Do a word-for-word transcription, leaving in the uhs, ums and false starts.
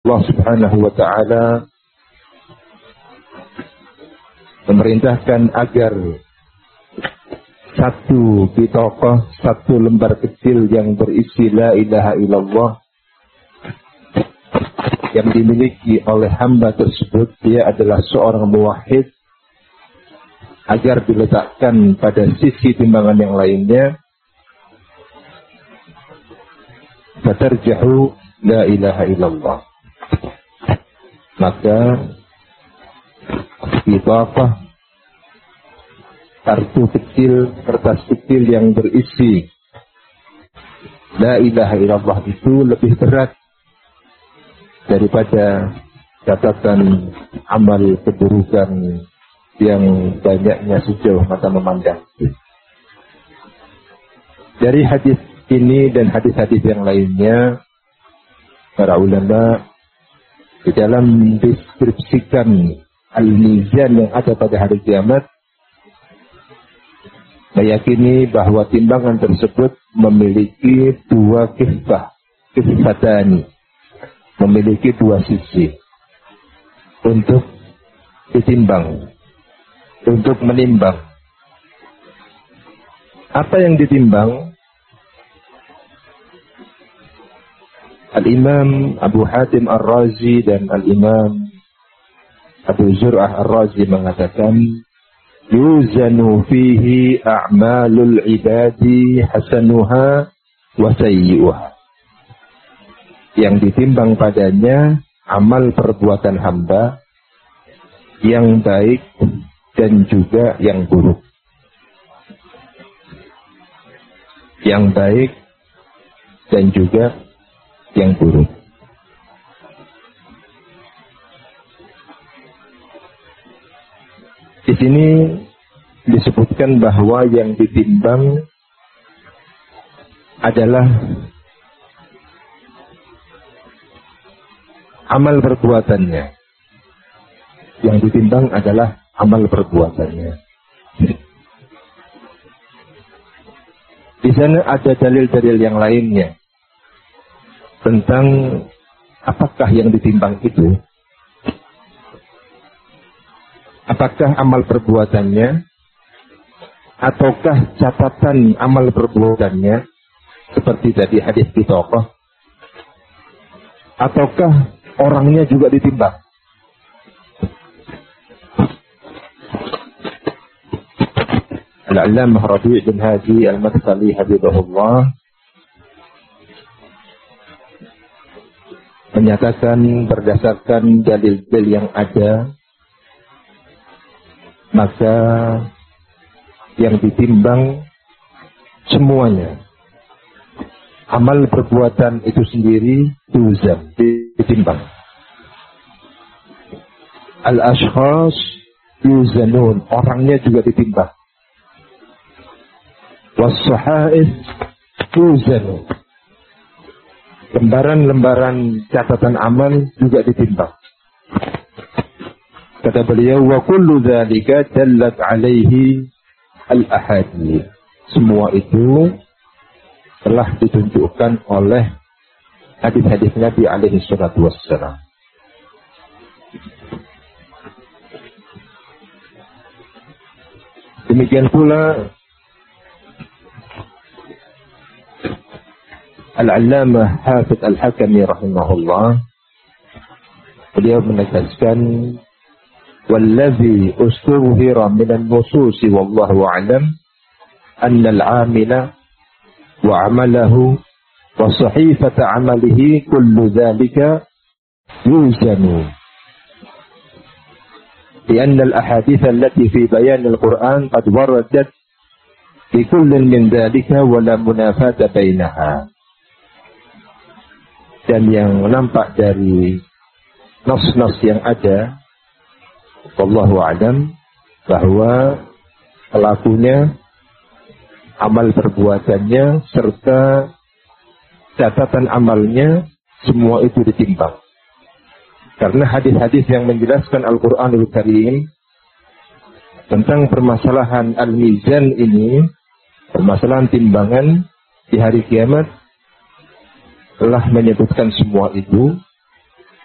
Allah Subhanahu wa ta'ala memerintahkan agar satu bitokoh, satu lembar kecil yang berisi la ilaha illallah yang dimiliki oleh hamba tersebut, dia adalah seorang muwahhid, agar diletakkan pada sisi timbangan yang lainnya, fatarjahu la ilaha illallah. Maka bitokoh, kartu kecil, kertas kecil yang berisi la ilaha illallah itu lebih berat daripada catatan amal keburukan yang banyaknya sejauh mata memandang. Dari hadis ini dan hadis-hadis yang lainnya, para ulama di dalam deskripsikan al-mizan yang ada pada hari kiamat meyakini bahwa timbangan tersebut memiliki dua kifah, kifatani, memiliki dua sisi untuk ditimbang, untuk menimbang. Apa yang ditimbang? Al-Imam Abu Hatim Ar-Razi dan Al-Imam Abu Zur'ah Ar-Razi mengatakan, yuzanu fihi a'malul ibadi hasanuha wa sayyi'uha. Yang ditimbang padanya amal perbuatan hamba yang baik dan juga yang buruk. Yang baik dan juga yang buruk. Di sini disebutkan bahwa yang ditimbang adalah amal perbuatannya. Yang ditimbang adalah amal perbuatannya. Di sana ada dalil-dalil yang lainnya tentang apakah yang ditimbang itu. Apakah amal perbuatannya ataukah catatan amal perbuatannya seperti tadi hadis bitokoh, ataukah orangnya juga ditimbang? Al-Allamah Rabi' bin Hadi Al-Madkhali hafizahullah menyatakan berdasarkan dalil-dalil yang ada, maka yang ditimbang semuanya. Amal perbuatan itu sendiri tuzam, ditimbang. Al-ashkhas yuzanun, orangnya juga ditimbang. Was-sahaif tuzanun, lembaran-lembaran catatan amal juga ditimbang. Kata beliau, wa kullu dzalika dallat alaihi al-ahadits. Semua itu telah ditunjukkan oleh hadis-hadis Nabi alaihi salatu wassalam. Demikian pula Al-Allamah Hafidz Al-Hakami rahimahullah, beliau menegaskan, والذي استظهر من النصوص والله أعلم أن العامل وعمله وصحيفة عمله كل ذلك يوزن، لأن الأحاديث التي في بيان القرآن قد وردت في كل من ذلك ولا منافاة بينها. Dan yang nampak dari nas-nas yang ada, wallahu a'lam, bahwa pelakunya, amal perbuatannya, serta catatan amalnya, semua itu ditimbang. Karena hadis-hadis yang menjelaskan Al-Quranul Karim tentang permasalahan al-mizan ini, permasalahan timbangan di hari kiamat, telah menyebutkan semua itu.